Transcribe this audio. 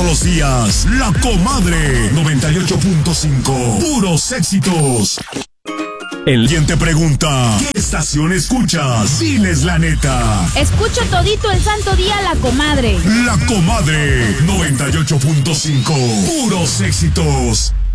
los días, La Comadre 98.5, puros éxitos. El quien te pregunta, ¿qué estación escuchas? Diles la neta. Escucho todito el santo día La Comadre. La Comadre 98.5, puros éxitos.